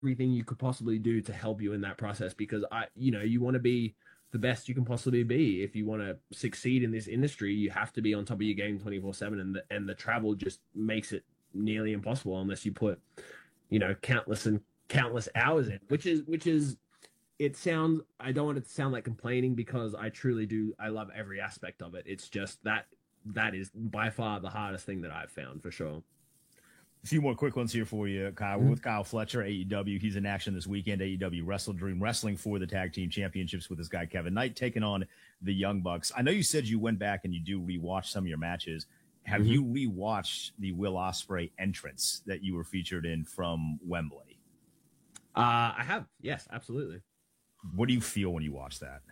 everything you could possibly do to help you in that process because you want to be the best you can possibly be. If you want to succeed in this industry, you have to be on top of your game 24/7 and the travel just makes it nearly impossible unless you put, countless and countless hours in, which is it sounds I don't want it to sound like complaining because I truly do. I love every aspect of it. It's just that is by far the hardest thing that I've found for sure. A few more quick ones here for you, Kyle. We're with Kyle Fletcher, AEW. He's in action this weekend. AEW Wrestle Dream wrestling for the tag team championships with this guy Kevin Knight taking on the Young Bucks. I know you said you went back and you do rewatch some of your matches. Have you rewatched the Will Ospreay entrance that you were featured in from Wembley? I have, yes, absolutely. What do you feel when you watch that?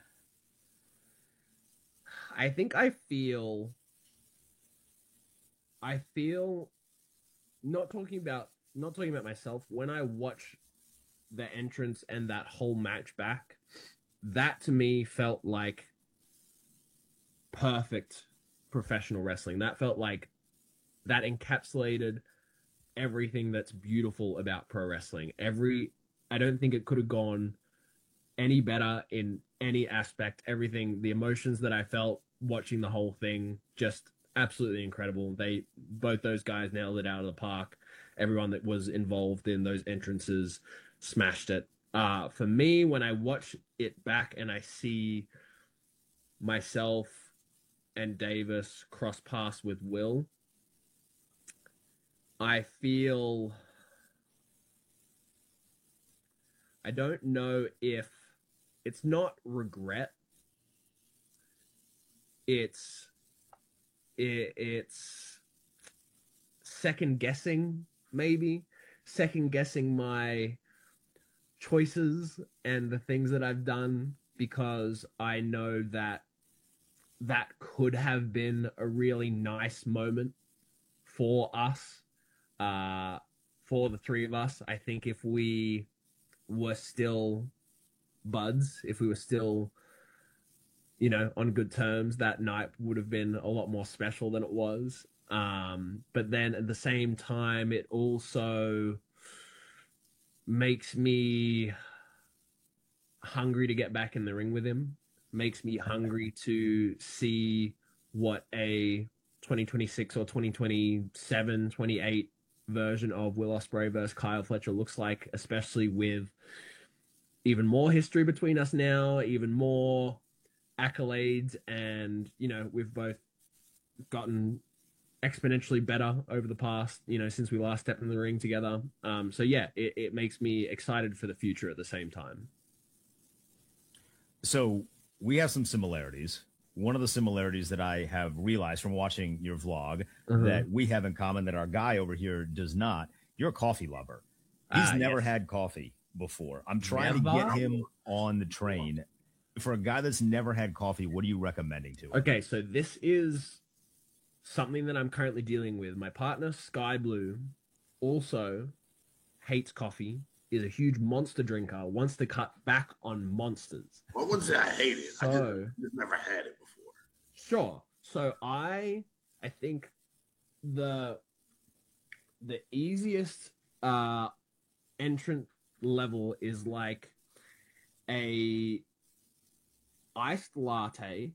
I think I feel not talking about myself when I watch the entrance and that whole match back. That to me felt like perfect professional wrestling. That felt like that encapsulated everything that's beautiful about pro wrestling. I don't think it could have gone any better in any aspect. Everything, the emotions that I felt watching the whole thing, just absolutely incredible. Both those guys nailed it out of the park. Everyone that was involved in those entrances smashed it. For me, when I watch it back and I see myself and Davis cross paths with Will, I feel I don't know if it's not regret. It's it's second guessing, maybe second guessing my choices and the things that I've done because I know that that could have been a really nice moment for us, uh, for the three of us. I think if we were still buds, if we were still, on good terms, that night would have been a lot more special than it was. But then at the same time, it also makes me hungry to get back in the ring with him, makes me hungry to see what a 2026 or 2027, 28 version of Will Ospreay versus Kyle Fletcher looks like, especially with even more history between us now, even more accolades, and we've both gotten exponentially better over the past, since we last stepped in the ring together. So yeah, it makes me excited for the future at the same time. So we have some similarities. One of the similarities that I have realized from watching your vlog that we have in common that our guy over here does not, you're a coffee lover. He's never Yes. had coffee before. I'm trying to Never? get him on the train. For a guy that's never had coffee, what are you recommending to him? Okay, so this is something that I'm currently dealing with. My partner, Sky Blue, also hates coffee, is a huge monster drinker, wants to cut back on monsters. Well, I wouldn't say I hate it. I So, just never had it before. sure. So I think the the easiest entrant level is like a iced latte,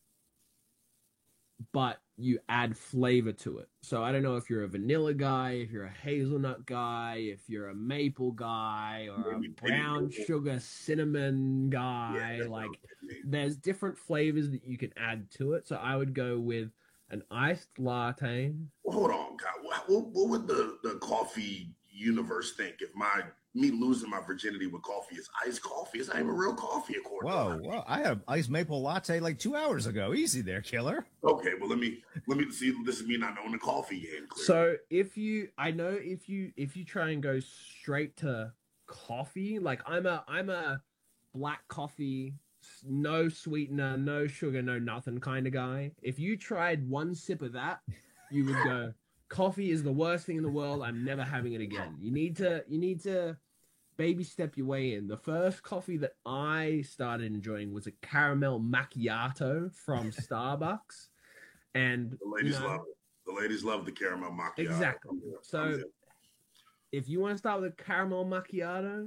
but you add flavor to it. So I don't know if you're a vanilla guy, if you're a hazelnut guy, if you're a maple guy, or a Maybe penny brown maple. sugar cinnamon Yeah, guy. that Like sounds good to me. there's different flavors that you can add to it. So I would go with an iced latte. Well, hold on, Kyle. What would the coffee universe think if me losing my virginity with coffee is iced coffee? It's not even real coffee, according to Whoa, whoa! I had iced maple latte like 2 hours ago. Easy there, killer. Okay, well let me see. This is me not knowing the coffee game clearly. So I know if you try and go straight to coffee, like I'm a black coffee, no sweetener, no sugar, no nothing kind of guy. If you tried one sip of that, you would go, coffee is the worst thing in the world. I'm never having it again. You need to baby step your way in. The first coffee that I started enjoying was a caramel macchiato from Starbucks. And The ladies love it. The ladies love the caramel macchiato. exactly. I'm So here. if you want to start with a caramel macchiato,